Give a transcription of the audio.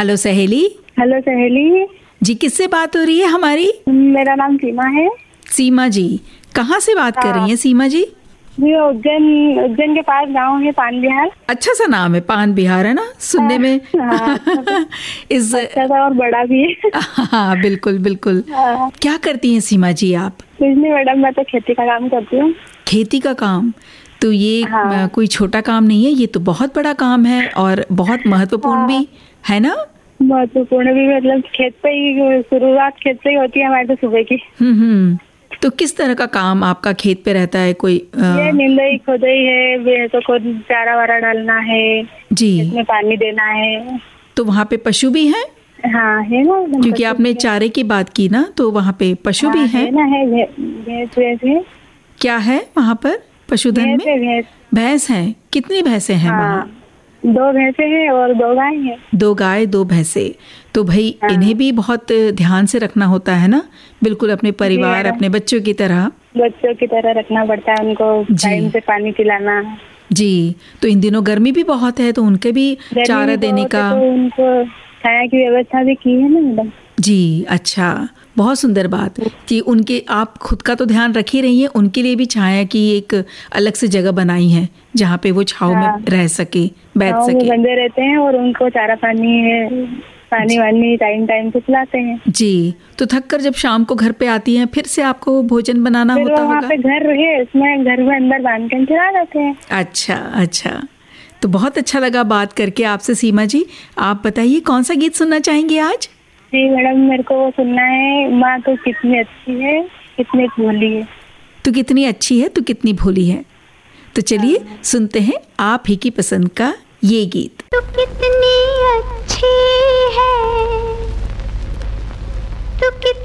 Hello सहेली। Hello सहेली जी, किससे बात हो रही है हमारी? मेरा नाम सीमा है। सीमा जी, कहाँ से बात कर रही हैं सीमा जी? जी, उज्जैन के पास गांव है पान बिहार। अच्छा सा नाम है, पान बिहार, है ना सुनने में? इस अच्छा सा और बड़ा भी है। हाँ बिल्कुल बिल्कुल। क्या करती हैं सीमा जी आप? कुछ नहीं मैडम, मैं तो खेती का काम करती हूँ। खेती का काम? तो ये कोई छोटा काम नहीं है, ये तो बहुत बड़ा काम है और बहुत महत्वपूर्ण भी है ना? महत्वपूर्ण भी, मतलब खेत पे ही शुरुआत खेत से ही होती है हमारे तो सुबह की। तो किस तरह का काम आपका खेत पे रहता है? कोई ये निंदाई खोदाई है, भैंसों को चारा वारा डालना है जी, इसमें पानी देना है। तो वहाँ पे पशु भी हैं? हाँ है ना, क्योंकि आपने चारे की बात की ना, तो वहाँ पे पशु भी हैं? है ना, है भैंस है। क्या है वहाँ पर पशुधन में? भैंस है। कितनी भैंसें हैं वहाँ? 2 भैंसे हैं और 2 गाय हैं। 2 गाय 2 भैंसे। तो भाई इन्हें भी बहुत ध्यान से रखना होता है ना, बिल्कुल अपने परिवार अपने बच्चों की तरह। बच्चों की तरह रखना पड़ता है उनको, टाइम से पानी पिलाना। जी, तो इन दिनों गर्मी भी बहुत है, तो उनके भी चारा देने का, तो उनको छाया की व्यवस्था भी की है ना मैडम। जी अच्छा, बहुत सुंदर बात कि उनके आप खुद का तो ध्यान रख ही रही हैं, उनके लिए भी छाया की एक अलग से जगह बनाई है जहाँ पे वो छाव में रह सके, बैठ सके। बंधे रहते हैं और उनको चारा पानी वानी टाइम से पिलाते हैं। जी, तो थक कर जब शाम को घर पे आती हैं, फिर से आपको भोजन बनाना होता होगा? वहाँ पे घर है, उसमें घर में अंदर बांध के चला जाते हैं। अच्छा अच्छा, तो बहुत अच्छा लगा बात करके आपसे सीमा जी। आप बताइए कौन सा गीत सुनना चाहेंगे आज? जी मैडम, मेरे को वो सुनना है, माँ तो कितनी अच्छी है कितनी भोली है। तो कितनी अच्छी है तो कितनी भोली है। तो चलिए सुनते हैं आप ही की पसंद का ये गीत। तू कितनी अच्छी है, तू कितनी